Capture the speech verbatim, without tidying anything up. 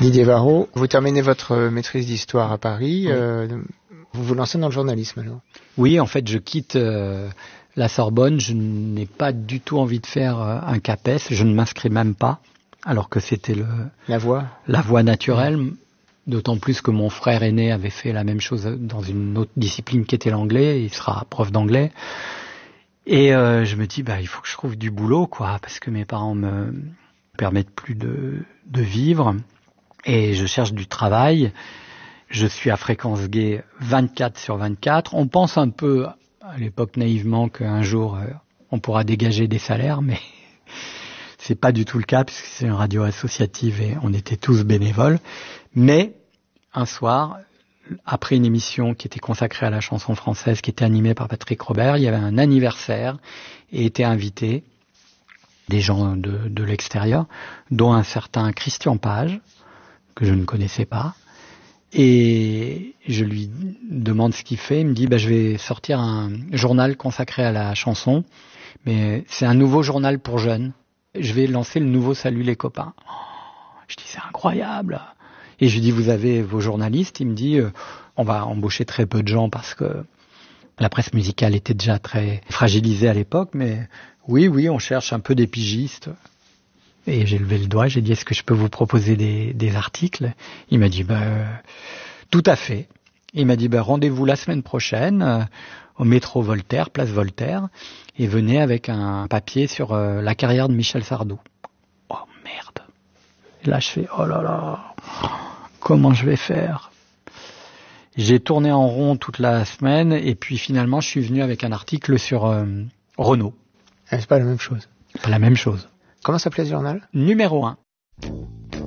Didier Varro, vous terminez votre maîtrise d'histoire à Paris. Oui. Euh, vous vous lancez dans le journalisme alors? Oui, en fait, je quitte euh, la Sorbonne. Je n'ai pas du tout envie de faire euh, un CAPES. Je ne m'inscris même pas, alors que c'était le La voie la voie naturelle. Mmh. D'autant plus que mon frère aîné avait fait la même chose dans une autre discipline qui était l'anglais. Il sera prof d'anglais. Et euh, je me dis, bah, il faut que je trouve du boulot, quoi, parce que mes parents me permettent plus de, de vivre. Et je cherche du travail. Je suis à Fréquence Gay vingt-quatre sur vingt-quatre. On pense un peu, à l'époque naïvement, qu'un jour, euh, on pourra dégager des salaires, mais c'est pas du tout le cas, puisque c'est une radio associative et on était tous bénévoles. Mais, un soir, après une émission qui était consacrée à la chanson française, qui était animée par Patrick Robert, il y avait un anniversaire et étaient invités des gens de, de l'extérieur, dont un certain Christian Page, que je ne connaissais pas. Et je lui demande ce qu'il fait. Il me dit, bah, je vais sortir un journal consacré à la chanson, mais c'est un nouveau journal pour jeunes. Je vais lancer le nouveau Salut les copains. Oh, je dis, c'est incroyable. Et je lui dis, vous avez vos journalistes? Il me dit, euh, on va embaucher très peu de gens parce que la presse musicale était déjà très fragilisée à l'époque, mais oui, oui, on cherche un peu des pigistes. Et j'ai levé le doigt, j'ai dit, est-ce que je peux vous proposer des, des articles? Il m'a dit, bah, euh, tout à fait. Il m'a dit, bah, rendez-vous la semaine prochaine euh, au métro Voltaire, place Voltaire, et venez avec un papier sur euh, la carrière de Michel Sardou. Oh merde. Et là, je fais, oh là là, comment je vais faire? J'ai tourné en rond toute la semaine, et puis finalement, je suis venu avec un article sur euh, Renault. Ah, c'est pas la même chose. Pas la même chose. Comment s'appelait ce journal? Numéro un.